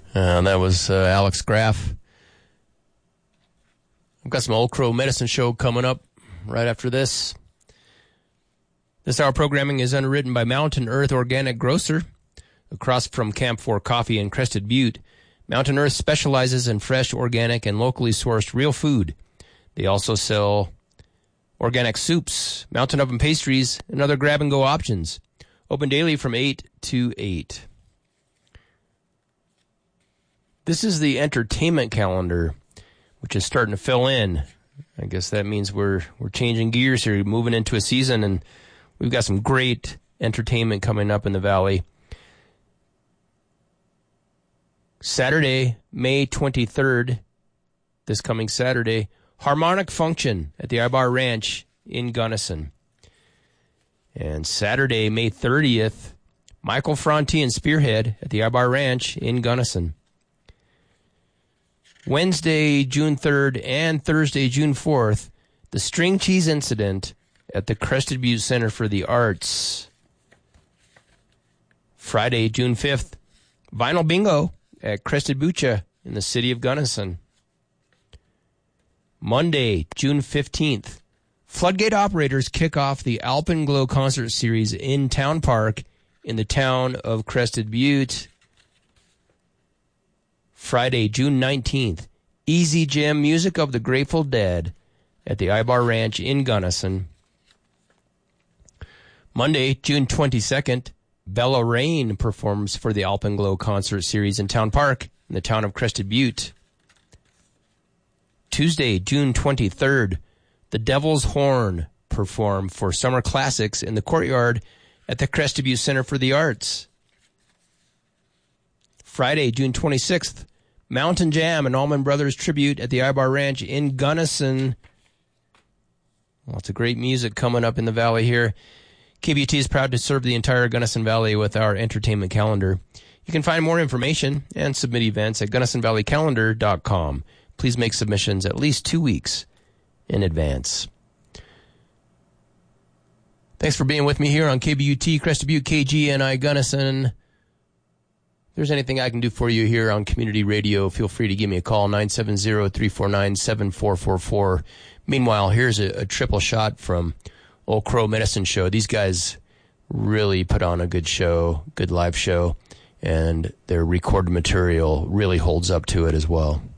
That was Alex Graff. I've got some Old Crow Medicine Show coming up right after this. This hour programming is underwritten by Mountain Earth Organic Grocer, across from Camp 4 Coffee in Crested Butte. Mountain Earth specializes in fresh, organic, and locally sourced real food. They also sell organic soups, mountain oven pastries, and other grab-and-go options. Open daily from 8 to 8. This is the entertainment calendar, which is starting to fill in. I guess that means we're changing gears here, moving into a season, and we've got some great entertainment coming up in the Valley. Saturday, May 23rd, this coming Saturday, Harmonic Function at the Ibar Ranch in Gunnison. And Saturday, May 30th, Michael Franti and Spearhead at the Ibar Ranch in Gunnison. Wednesday, June 3rd, and Thursday, June 4th, the String Cheese Incident at the Crested Butte Center for the Arts. Friday, June 5th, Vinyl Bingo at Crested Butte in the city of Gunnison. Monday, June 15th, Floodgate Operators kick off the Alpenglow Concert Series in Town Park in the town of Crested Butte. Friday, June 19th, Easy Jam Music of the Grateful Dead at the Ibar Ranch in Gunnison. Monday, June 22nd, Bella Rain performs for the Alpenglow Concert Series in Town Park in the town of Crested Butte. Tuesday, June 23rd, The Devil's Horn perform for Summer Classics in the courtyard at the Crested Butte Center for the Arts. Friday, June 26th, Mountain Jam and Allman Brothers Tribute at the Ibar Ranch in Gunnison. Lots of great music coming up in the Valley here. KBUT is proud to serve the entire Gunnison Valley with our entertainment calendar. You can find more information and submit events at GunnisonValleyCalendar.com. Please make submissions at least 2 weeks in advance. Thanks for being with me here on KBUT, Crested Butte, KGNI, Gunnison. If there's anything I can do for you here on Community Radio, feel free to give me a call, 970-349-7444. Meanwhile, here's a triple shot from Old Crow Medicine Show. These guys really put on a good show, good live show, and their recorded material really holds up to it as well.